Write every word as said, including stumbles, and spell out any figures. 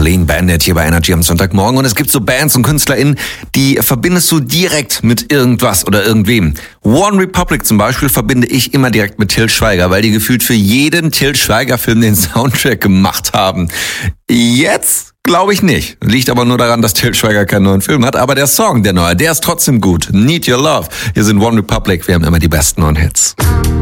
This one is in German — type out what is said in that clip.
Clean Bandit hier bei Energy am Sonntagmorgen. Und es gibt so Bands und KünstlerInnen, die verbindest du direkt mit irgendwas. Und es gibt so Bands und KünstlerInnen, die verbindest du direkt mit irgendwas oder irgendwem. One Republic zum Beispiel verbinde ich immer direkt mit Til Schweiger, weil die gefühlt für jeden Til Schweiger-Film den Soundtrack gemacht haben. Jetzt glaube ich nicht. Liegt aber nur daran, dass Til Schweiger keinen neuen Film hat. Aber der Song, der neue, der ist trotzdem gut. Need Your Love. Hier sind One Republic. Wir haben immer die besten neuen Hits.